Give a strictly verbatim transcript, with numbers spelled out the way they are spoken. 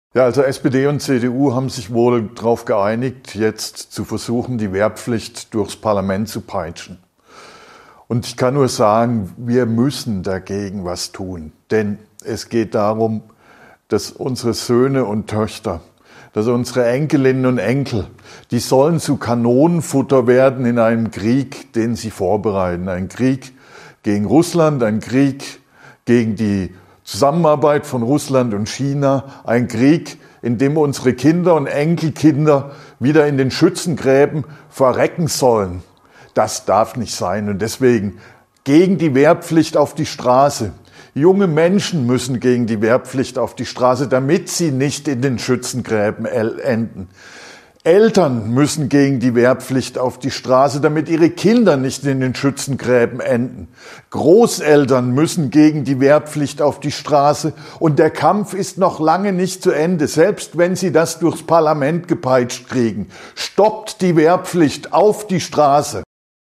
Ja, also S P D und C D U haben sich wohl darauf geeinigt, jetzt zu versuchen, die Wehrpflicht durchs Parlament zu peitschen. Und ich kann nur sagen, wir müssen dagegen was tun. Denn es geht darum, dass unsere Söhne und Töchter, dass unsere Enkelinnen und Enkel, die sollen zu Kanonenfutter werden in einem Krieg, den sie vorbereiten. Ein Krieg gegen Russland, ein Krieg gegen die Zusammenarbeit von Russland und China, ein Krieg, in dem unsere Kinder und Enkelkinder wieder in den Schützengräben verrecken sollen. Das darf nicht sein und deswegen gegen die Wehrpflicht auf die Straße. Junge Menschen müssen gegen die Wehrpflicht auf die Straße, damit sie nicht in den Schützengräben enden. Eltern müssen gegen die Wehrpflicht auf die Straße, damit ihre Kinder nicht in den Schützengräben enden. Großeltern müssen gegen die Wehrpflicht auf die Straße und der Kampf ist noch lange nicht zu Ende, selbst wenn sie das durchs Parlament gepeitscht kriegen. Stoppt die Wehrpflicht auf die Straße!